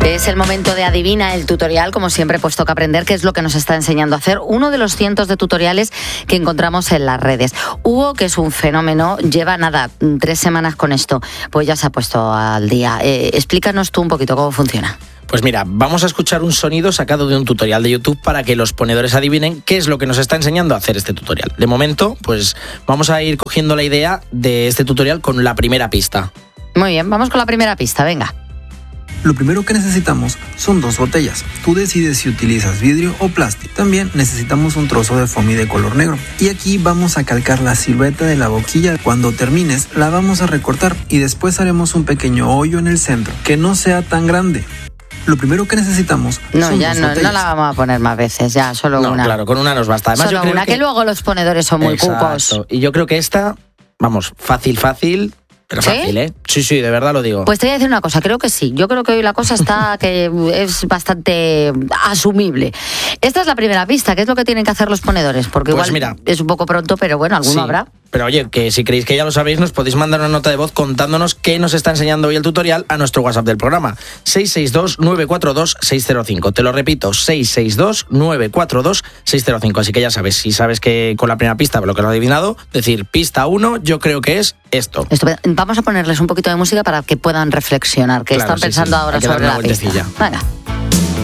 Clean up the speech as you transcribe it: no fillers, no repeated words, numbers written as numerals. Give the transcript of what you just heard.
Es el momento de Adivina el tutorial. Como siempre, pues toca aprender qué es lo que nos está enseñando a hacer uno de los cientos de tutoriales que encontramos en las redes. Hugo, que es un fenómeno, lleva 3 semanas con esto, pues ya se ha puesto al día. Explícanos tú un poquito cómo funciona. Pues mira, vamos a escuchar un sonido sacado de un tutorial de YouTube para que los ponedores adivinen qué es lo que nos está enseñando a hacer este tutorial. De momento, pues vamos a ir cogiendo la idea de este tutorial con la primera pista. Muy bien, vamos con la primera pista, venga. Lo primero que necesitamos son 2 botellas. Tú decides si utilizas vidrio o plástico. También necesitamos un trozo de foamy de color negro. Y aquí vamos a calcar la silueta de la boquilla. Cuando termines, la vamos a recortar y después haremos un pequeño hoyo en el centro, que no sea tan grande. Lo primero que necesitamos son 2 botellas. No la vamos a poner más veces, ya, solo una. Claro, con una nos basta. Además, solo yo creo una, que luego los ponedores son muy cucos. Y yo creo que esta, vamos, fácil, pero ¿sí? Fácil, ¿eh? Sí, de verdad lo digo. Pues te voy a decir una cosa, creo que sí. Yo creo que hoy la cosa está que es bastante asumible. Esta es la primera pista, ¿qué es lo que tienen que hacer los ponedores? Porque pues igual mira, es un poco pronto, pero bueno, alguno habrá. Pero oye, que si creéis que ya lo sabéis, nos podéis mandar una nota de voz contándonos qué nos está enseñando hoy el tutorial a nuestro WhatsApp del programa, 662-942-605. Te lo repito, 662-942-605. Así que ya sabes, si sabes que con la primera pista lo que has adivinado, decir pista 1, yo creo que es esto. Vamos a ponerles un poquito de música para que puedan reflexionar, que están pensando ahora sobre la pista. Venga.